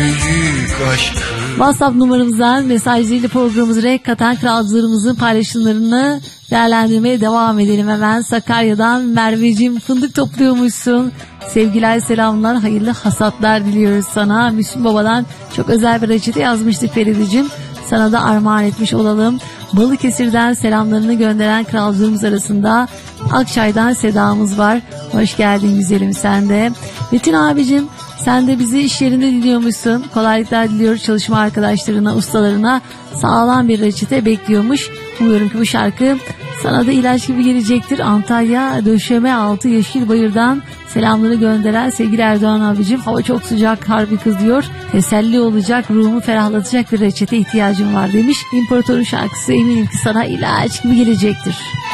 büyük aşkı. WhatsApp numaramızdan mesajlarıyla programımızı renk katan kralcılarımızın paylaşımlarını değerlendirmeye devam edelim. Hemen Sakarya'dan Merveciğim, fındık topluyormuşsun. Sevgiler, selamlar, hayırlı hasatlar diliyoruz sana. Müslüm Baba'dan çok özel bir reçete yazmıştık Ferideciğim. Sana da armağan etmiş olalım. Balıkesir'den selamlarını gönderen kralcılarımız arasında Akçay'dan Seda'mız var. Hoş geldin güzelim sen de. Metin abicim, sen de bizi iş yerinde dinliyormuşsun. Kolaylıklar diliyoruz çalışma arkadaşlarına, ustalarına. Sağlam bir reçete bekliyormuş. Umuyorum ki bu şarkı sana da ilaç gibi gelecektir. Antalya Döşeme Altı Yeşilbayır'dan selamları gönderen sevgili Erdoğan abicim. Hava çok sıcak, harbi kızıyor. Teselli olacak, ruhumu ferahlatacak bir reçete ihtiyacım var demiş. İmparatorun şarkısı eminim ki sana ilaç gibi gelecektir.